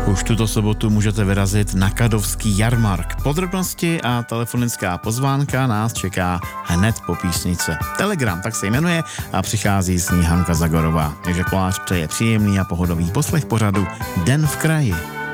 Už tuto sobotu můžete vyrazit na Kadovský jarmark. Podrobnosti a telefonická pozvánka nás čeká hned po písnice. Telegram tak se jmenuje a přichází s ní Hanka Zagorová. Takže Kolář přeje příjemný a pohodový poslech pořadu Den v kraji.